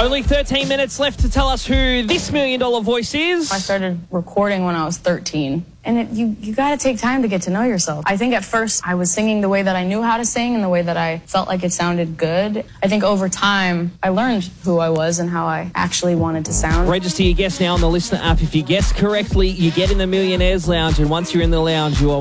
Only 13 minutes left to tell us who this $1 million voice is. I started recording when I was 13. And you got to take time to get to know yourself. I think at first I was singing the way that I knew how to sing and the way that I felt like it sounded good. I think over time I learned who I was and how I actually wanted to sound. Register your guess now on the Listener app. If you guess correctly, you get in the Millionaires Lounge. And once you're in the lounge, you are